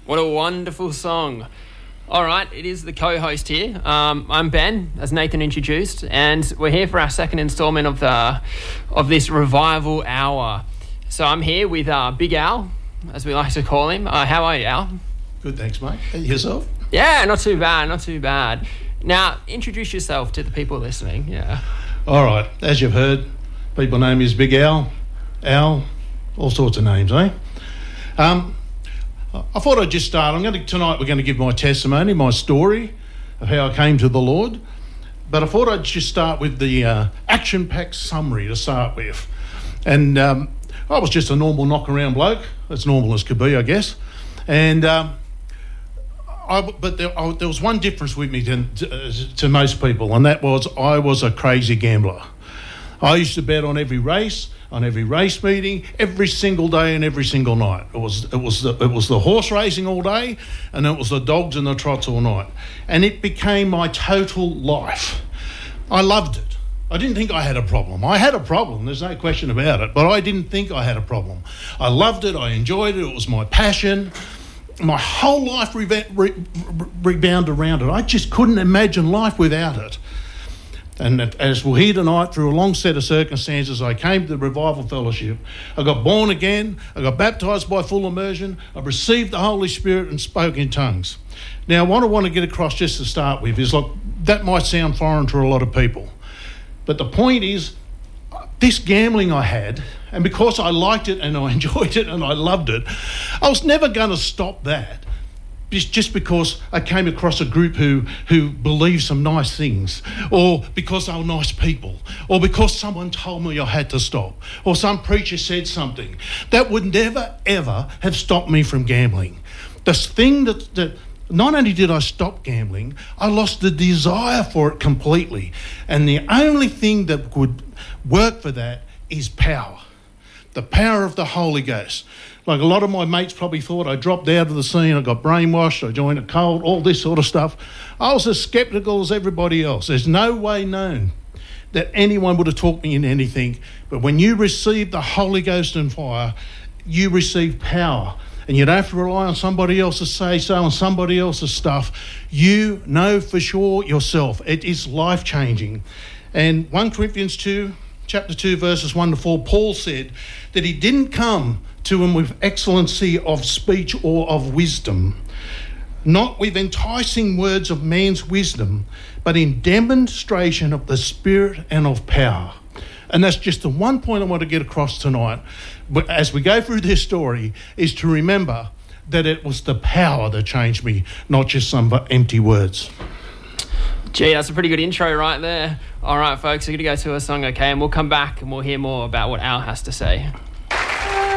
What a wonderful song. All right, it is the co-host here. I'm Ben, as Nathan introduced, and we're here for our second instalment of this revival hour. So I'm here with Big Al, as we like to call him. How are you, Al? Good, thanks, mate. Yourself? Yeah, not too bad. Now, introduce yourself to the people listening. Yeah. All right, as you've heard, people know me as Big Al, all sorts of names, eh? I thought I'd just start. Tonight we're going to give my testimony, my story of how I came to the Lord. But I thought I'd just start with the action-packed summary to start with. And I was just a normal knock-around bloke, as normal as could be, I guess. And there was one difference with me to most people, and that was I was a crazy gambler. I used to bet on every race meeting, every single day and every single night. It was the horse racing all day, and it was the dogs and the trots all night. And it became my total life. I loved it. I didn't think I had a problem. I had a problem, there's no question about it, but I didn't think I had a problem. I loved it, I enjoyed it, it was my passion. My whole life rebounded around it. I just couldn't imagine life without it. And as we'll hear tonight, through a long set of circumstances, I came to the Revival Fellowship. I got born again. I got baptised by full immersion. I received the Holy Spirit and spoke in tongues. Now, what I want to get across just to start with is, look, that might sound foreign to a lot of people. But the point is, this gambling I had, and because I liked it and I enjoyed it and I loved it, I was never going to stop that. Just because I came across a group who believed some nice things, or because they were nice people, or because someone told me I had to stop, or some preacher said something. That would never, ever have stopped me from gambling. The thing that not only did I stop gambling, I lost the desire for it completely. And the only thing that would work for that is power. The power of the Holy Ghost. Like a lot of my mates probably thought I dropped out of the scene, I got brainwashed, I joined a cult, all this sort of stuff. I was as sceptical as everybody else. There's no way known that anyone would have talked me into anything. But when you receive the Holy Ghost and fire, you receive power. And you don't have to rely on somebody else's say-so and somebody else's stuff. You know for sure yourself. It is life-changing. And 1 Corinthians 2, chapter 2, verses 1 to 4, Paul said that he didn't come to him with excellency of speech or of wisdom, not with enticing words of man's wisdom, but in demonstration of the Spirit and of power. And that's just the one point I want to get across tonight, but as we go through this story, is to remember that it was the power that changed me, not just some empty words. Gee, that's a pretty good intro right there. All right, folks, we're going to go to a song, okay, and we'll come back and we'll hear more about what Al has to say.